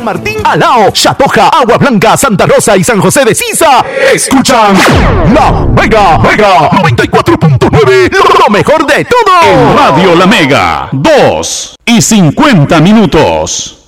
San Martín, Alao, Chatoja, Agua Blanca, Santa Rosa y San José de Sisa. Escuchan La Mega 94.9, lo mejor de todo. En Radio La Mega, 2:50.